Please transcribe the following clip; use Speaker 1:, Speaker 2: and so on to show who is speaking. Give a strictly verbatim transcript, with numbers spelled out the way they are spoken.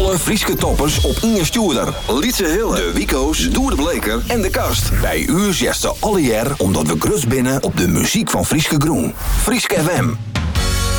Speaker 1: Alle Frieske toppers op Inge Stoerder, Lietse Hille, de Wico's, Doer de Bleker en de Kast. Bij u zegt ze alle jaar omdat we grut binnen op de muziek van Frieske Groen. Frieske F M.